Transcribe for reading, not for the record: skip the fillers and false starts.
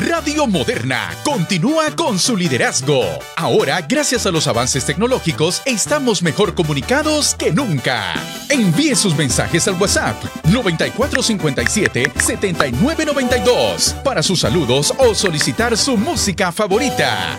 Radio Moderna continúa con su liderazgo. Ahora, gracias a los avances tecnológicos, estamos mejor comunicados que nunca. Envíe sus mensajes al WhatsApp 9457-7992 para sus saludos o solicitar su música favorita.